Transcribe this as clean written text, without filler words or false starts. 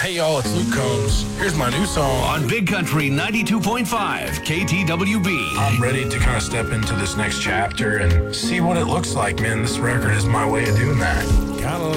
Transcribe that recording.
Hey y'all, it's Luke Combs. Here's my new song. On Big Country 92.5 KTWB. I'm ready to kind of step into this next chapter and see what it looks like, man. This record is my way of doing that. Gotta